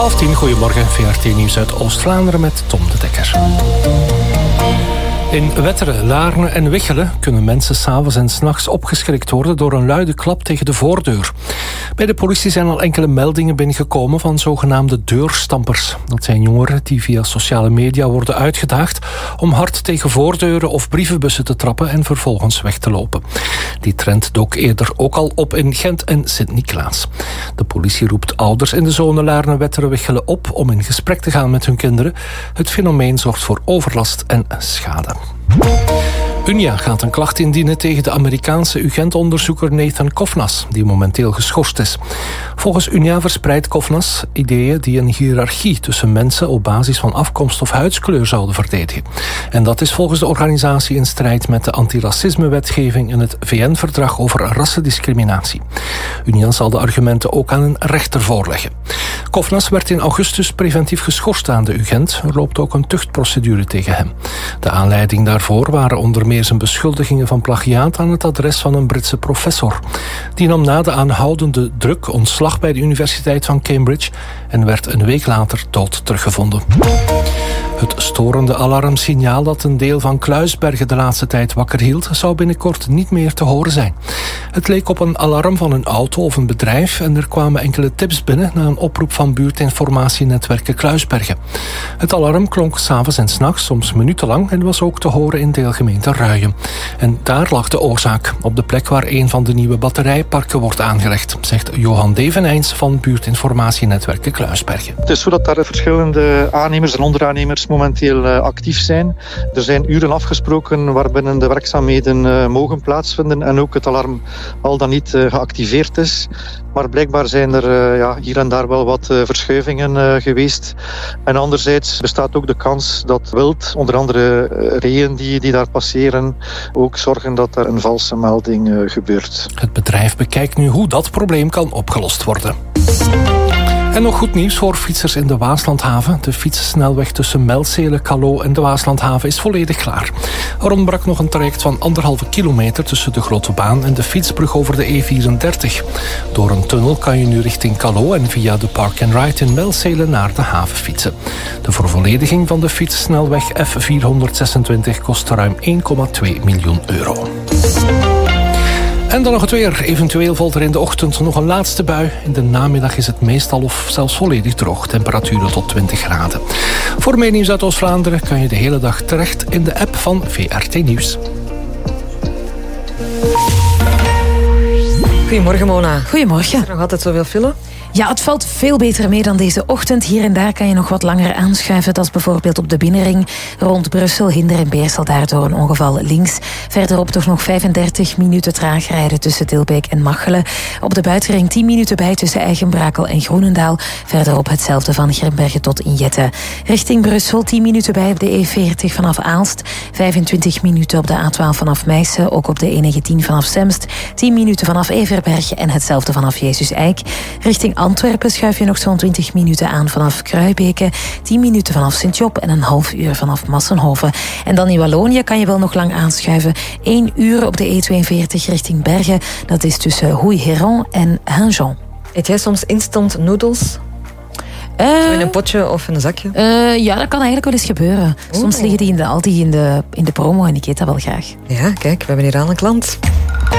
10:30, goedemorgen. VRT Nieuws uit Oost-Vlaanderen met Tom de Dekker. In Wetteren, Laarne en Wichelen kunnen mensen 's avonds en 's nachts opgeschrikt worden door een luide klap tegen de voordeur. Bij de politie zijn al enkele meldingen binnengekomen van zogenaamde deurstampers. Dat zijn jongeren die via sociale media worden uitgedaagd om hard tegen voordeuren of brievenbussen te trappen en vervolgens weg te lopen. Die trend dook eerder ook al op in Gent en Sint-Niklaas. De politie roept ouders in de zone Laarne, Wetteren, Wichelen op om in gesprek te gaan met hun kinderen. Het fenomeen zorgt voor overlast en schade. Unia gaat een klacht indienen tegen de Amerikaanse UGent-onderzoeker Nathan Kovnas, die momenteel geschorst is. Volgens Unia verspreidt Kovnas ideeën die een hiërarchie tussen mensen op basis van afkomst of huidskleur zouden verdedigen. En dat is volgens de organisatie in strijd met de antiracisme-wetgeving en het VN-verdrag over rassendiscriminatie. Unia zal de argumenten ook aan een rechter voorleggen. Kovnas werd in augustus preventief geschorst aan de UGent. Er loopt ook een tuchtprocedure tegen hem. De aanleiding daarvoor waren onder meer zijn beschuldigingen van plagiaat aan het adres van een Britse professor. Die nam na de aanhoudende druk ontslag bij de Universiteit van Cambridge en werd een week later dood teruggevonden. Het storende alarmsignaal dat een deel van Kluisbergen de laatste tijd wakker hield, zou binnenkort niet meer te horen zijn. Het leek op een alarm van een auto of een bedrijf en er kwamen enkele tips binnen na een oproep van buurtinformatienetwerken Kluisbergen. Het alarm klonk 's avonds en 's nachts, soms minutenlang, en was ook te horen in deelgemeente Ruijen. En daar lag de oorzaak, op de plek waar een van de nieuwe batterijparken wordt aangelegd, zegt Johan Devenijns van buurtinformatienetwerken Kluisbergen. Het is zo dat daar verschillende aannemers en onderaannemers momenteel actief zijn. Er zijn uren afgesproken waarbinnen de werkzaamheden mogen plaatsvinden en ook het alarm al dan niet geactiveerd is. Maar blijkbaar zijn er hier en daar wel wat verschuivingen geweest. En anderzijds bestaat ook de kans dat wild, onder andere reeën die daar passeren, ook zorgen dat er een valse melding gebeurt. Het bedrijf bekijkt nu hoe dat probleem kan opgelost worden. En nog goed nieuws voor fietsers in de Waaslandhaven. De fietssnelweg tussen Melzele, Callot en de Waaslandhaven is volledig klaar. Er ontbrak nog een traject van 1,5 kilometer tussen de Grote Baan en de fietsbrug over de E34. Door een tunnel kan je nu richting Callot en via de Park and Ride in Melzele naar de haven fietsen. De vervollediging van de fietssnelweg F426 kost ruim €1,2 miljoen. En dan nog het weer. Eventueel valt er in de ochtend nog een laatste bui. In de namiddag is het meestal of zelfs volledig droog. Temperaturen tot 20 graden. Voor meer nieuws uit Oost-Vlaanderen kan je de hele dag terecht in de app van VRT Nieuws. Goedemorgen, Mona. Goedemorgen. Is er nog altijd zoveel file? Ja, het valt veel beter mee dan deze ochtend. Hier en daar kan je nog wat langer aanschuiven. Dat is bijvoorbeeld op de binnenring rond Brussel, Hinder en Beersel. Daardoor een ongeval links. Verderop toch nog 35 minuten traag rijden tussen Dilbeek en Machelen. Op de buitenring 10 minuten bij tussen Eigenbrakel en Groenendaal. Verderop hetzelfde van Grimbergen tot Injette. Richting Brussel 10 minuten bij op de E40 vanaf Aalst. 25 minuten op de A12 vanaf Meissen. Ook op de E19 vanaf Semst. 10 minuten vanaf Everberg en hetzelfde vanaf Jezus Eik. Richting Antwerpen schuif je nog zo'n 20 minuten aan vanaf Kruibeke, 10 minuten vanaf Sint-Job en een half uur vanaf Massenhoven. En dan in Wallonië kan je wel nog lang aanschuiven. 1 uur op de E42 richting Bergen. Dat is tussen Houy-Héron en Hainjon. Eet jij soms instant noodles? In een potje of in een zakje? Ja, dat kan eigenlijk wel eens gebeuren. Soms liggen die altijd in de promo en ik eet dat wel graag. Ja, kijk, we hebben hier aan een klant.